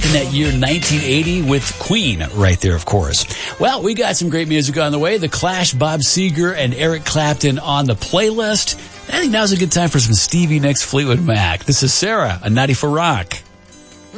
back in that year 1980 with Queen right there, of course. Well, we got some great music on the way. The Clash, Bob Seger, and Eric Clapton on the playlist. I think now's a good time for some Stevie Nicks, Fleetwood Mac. This is Sarah on 94 Rock.